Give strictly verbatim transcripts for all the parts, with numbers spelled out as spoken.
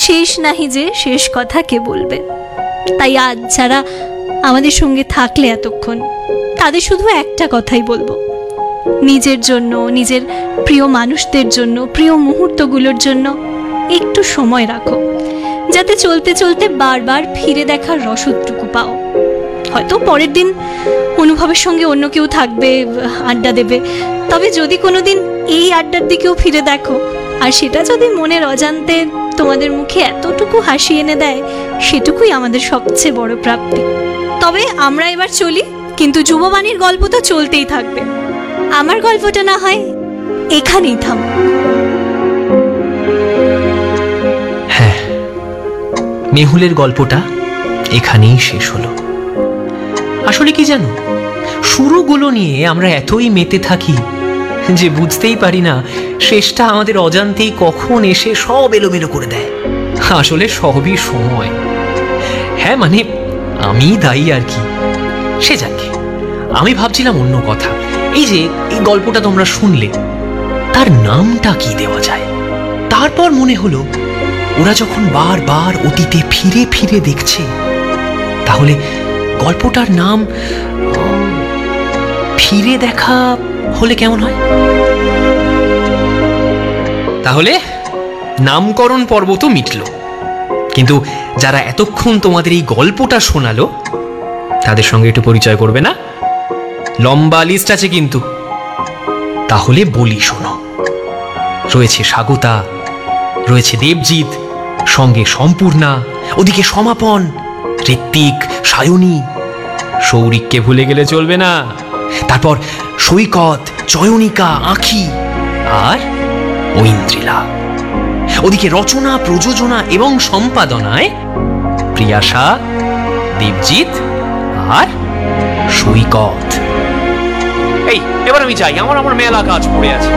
শেষ নাহি যে শেষ কথা কে বলবে। তাই আজ যারা আমাদের সঙ্গে থাকলে এতক্ষণ, তাদের শুধু একটা কথাই বলবো, নিজের জন্য, নিজের প্রিয় মানুষদের জন্য, প্রিয় মুহূর্তগুলোর জন্য একটু সময় রাখো, যাতে চলতে চলতে বারবার ফিরে দেখার রসদটুকু পাও। হয়তো পরের দিন অনুভবের সঙ্গে অন্য কেউ থাকবে, আড্ডা দেবে, তবে যদি কোনো দিন এই আড্ডার দিকেও ফিরে দেখো, আর সেটা যদি মনের অজান্তে তোমাদের মুখে এতটুকু হাসি এনে দেয়, সেটুকুই আমাদের সবচেয়ে বড় প্রাপ্তি। তবে আমরা এবার চলি, কিন্তু যুববাণীর গল্প তো চলতেই থাকবে। আমার গল্পটা না হয় এখানেই থাম। হ্যাঁ, মেহুলের গল্পটা এখানেই শেষ হলো। আসলে কি জানো, শুরুগুলো নিয়ে আমরা এতই মেতে থাকি যে বুঝতেই পারি না শেষটা আমাদের অজান্তেই কখন এসে সব এলোমেলো করে দেয়। আসলে সবই সময়। হ্যাঁ, মানে আমি দায়ী আর কি। সে যাক, আমি ভাবছিলাম অন্য কথা। এই যে এই গল্পটা তোমরা শুনলে, তার নামটা কি দেওয়া যায়? তারপর মনে হলো, ওরা যখন বারবার অতীতে ফিরে ফিরে দেখছে, তাহলে গল্পটার নাম ফিরে দেখা হলে কেমন হয়? তাহলে নামকরণ পর্ব তো মিটল, কিন্তু যারা এতক্ষণ তোমাদের এই গল্পটা শোনালো, তাদের সঙ্গে একটু পরিচয় করবে না? লম্বা লিস্ট আছে কিন্তু। তাহলে বলি শোনো। রয়েছে স্বাগতা, রয়েছে দেবজিৎ, সঙ্গে সম্পূর্ণা, ওদিকে সমাপন, ঋত্বিক, সায়নী, সৌরিককে ভুলে গেলে চলবে না। তারপর সৈকত, চয়নিকা, আঁখি আর ঐন্দ্রিলা। ওদিকে রচনা, প্রযোজনা এবং সম্পাদনায় প্রিয়াশা, দেবজিৎ আর সৈকত। এই এবার আমি যাই, আমার আমার মেলা কাজ পড়ে আছে।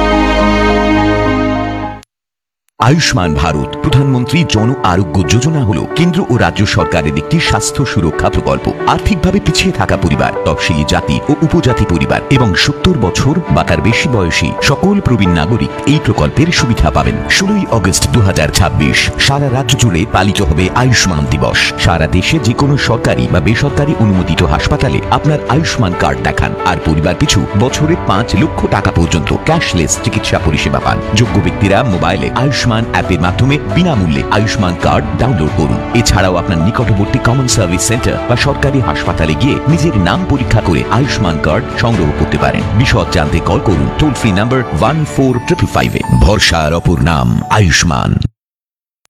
আয়ুষ্মান ভারত প্রধানমন্ত্রী জন আরোগ্য যোজনা হলো কেন্দ্র ও রাজ্য সরকারের একটি স্বাস্থ্য সুরক্ষা প্রকল্প। আর্থিকভাবে পিছিয়ে থাকা পরিবার, তফসিলি জাতি ও উপজাতি পরিবার এবং সত্তর বছর বা তার বেশি বয়সী সকল প্রবীণ নাগরিক এই প্রকল্পের সুবিধা পাবেন। ষোলোই অগস্ট দু হাজার ছাব্বিশ সারা রাজ্য জুড়ে পালিত হবে আয়ুষ্মান দিবস। সারা দেশে যে কোনো সরকারি বা বেসরকারি অনুমোদিত হাসপাতালে আপনার আয়ুষ্মান কার্ড দেখান, আর পরিবার পিছু বছরে পাঁচ লক্ষ টাকা পর্যন্ত ক্যাশলেস চিকিৎসা পরিষেবা পান। যোগ্য ব্যক্তিরা মোবাইলে আয়ুষ্মান অ্যাপের মাধ্যমে বিনামূল্যে আয়ুষ্মান কার্ড ডাউনলোড করুন। এছাড়াও আপনার নিকটবর্তী কমন সার্ভিস সেন্টার বা সরকারি হাসপাতালে গিয়ে নিজের নাম পরীক্ষা করে আয়ুষ্মান কার্ড সংগ্রহ করতে পারেন। বিশদ জানতে কল করুন toll free number one four triple five এ। ভরসার অপর নাম আয়ুষ্মান।